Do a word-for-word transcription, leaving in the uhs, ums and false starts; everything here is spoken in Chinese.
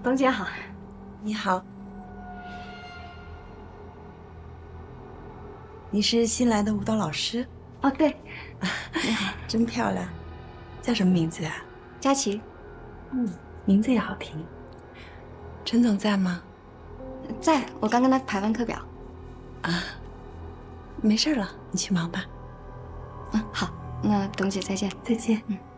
董姐好。 你好，你是新来的舞蹈老师？ 哦，对，你好， 真漂亮，叫什么名字啊？ 佳琪。 嗯，名字也好听。陈总在吗？ 在，我刚跟他排完课表。 啊，没事了，你去忙吧。 嗯，好，那董姐再见。 再见。 嗯。